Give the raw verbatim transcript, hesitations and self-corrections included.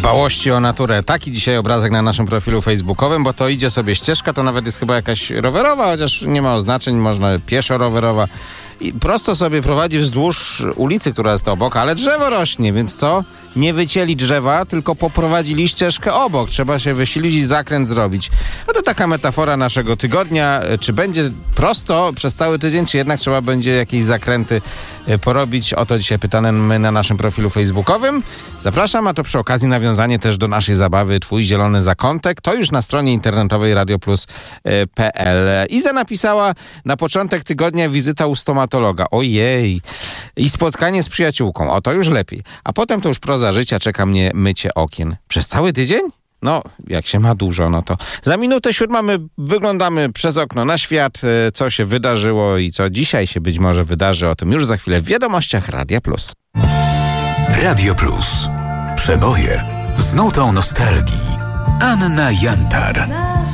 Dbałości o naturę. Taki dzisiaj obrazek na naszym profilu facebookowym, bo to idzie sobie ścieżka, to nawet jest chyba jakaś rowerowa, chociaż nie ma oznaczeń, można pieszo-rowerowa. I prosto sobie prowadzi wzdłuż ulicy, która jest obok, ale drzewo rośnie, więc co? Nie wycięli drzewa, tylko poprowadzili ścieżkę obok. Trzeba się wysilić i zakręt zrobić. No to taka metafora naszego tygodnia. Czy będzie prosto przez cały tydzień, czy jednak trzeba będzie jakieś zakręty porobić? O to dzisiaj pytamy na naszym profilu facebookowym. Zapraszam, a to przy okazji nawiązanie też do naszej zabawy Twój zielony zakątek. To już na stronie internetowej radio plus kropka p l. Iza napisała: na początek tygodnia wizyta u stomatologa. Ojej. I spotkanie z przyjaciółką. O, to już lepiej. A potem to już proza życia, czeka mnie mycie okien. Przez cały tydzień? No, jak się ma dużo, no to za minutę siódma my wyglądamy przez okno na świat, co się wydarzyło i co dzisiaj się być może wydarzy. O tym już za chwilę w wiadomościach Radia Plus. Radio Plus. Przeboje z nutą nostalgii. Anna Jantar.